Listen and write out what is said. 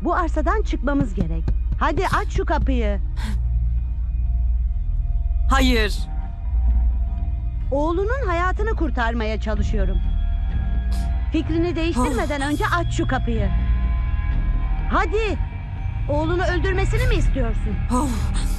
Bu arsadan çıkmamız gerek. Hadi aç şu kapıyı. Hayır. Oğlunun hayatını kurtarmaya çalışıyorum. Fikrini değiştirmeden önce aç şu kapıyı. Hadi. Oğlunu öldürmesini mi istiyorsun? Oh,